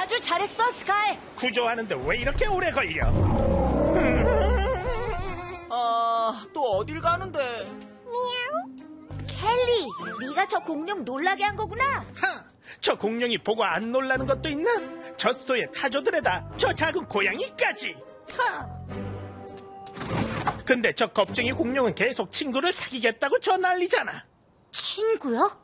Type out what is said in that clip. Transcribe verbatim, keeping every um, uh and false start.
아주 잘했어, 스카이. 구조하는데 왜 이렇게 오래 걸려? 아, 또 어딜 가는데? 켈리, 네가 저 공룡 놀라게 한 거구나. 하, 저 공룡이 보고 안 놀라는 것도 있나? 젖소의 타조들에다 저 작은 고양이까지. 하. 근데 저 겁쟁이 공룡은 계속 친구를 사귀겠다고 저 난리잖아. 친구요?